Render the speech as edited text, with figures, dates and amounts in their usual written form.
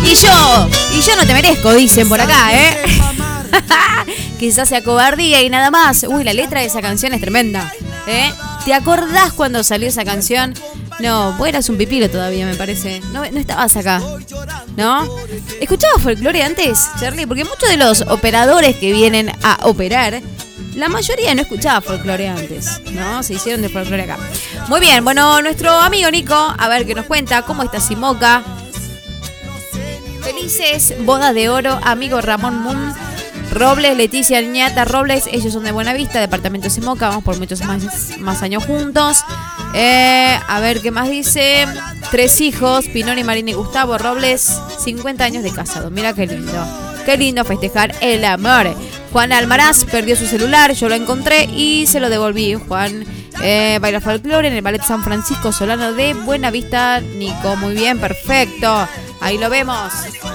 Y yo no te merezco, dicen por acá, ¿eh? Quizás sea cobardía y nada más. Uy, la letra de esa canción es tremenda, ¿eh? ¿Te acordás cuando salió esa canción? No, vos eras un pipilo todavía, me parece. No estabas acá, ¿no? ¿Escuchabas folclore antes, Charlie? Porque muchos de los operadores que vienen a operar, la mayoría no escuchaba folclore antes, ¿no? Se hicieron de folclore acá. Muy bien, bueno, nuestro amigo Nico, a ver qué nos cuenta. ¿Cómo está Simoca? Felices bodas de oro, amigo Ramón Moon Robles, Leticia Ñata Robles, ellos son de Buenavista, departamento Simoca, vamos por muchos más años juntos. A ver qué más dice. 3 hijos, Pinoni, Marina y Gustavo Robles, 50 años de casado. Mira qué lindo festejar el amor. Juan Almaraz perdió su celular, yo lo encontré y se lo devolví. Juan baila folclore en el Ballet San Francisco Solano de Buenavista. Nico, muy bien, perfecto. Ahí lo vemos.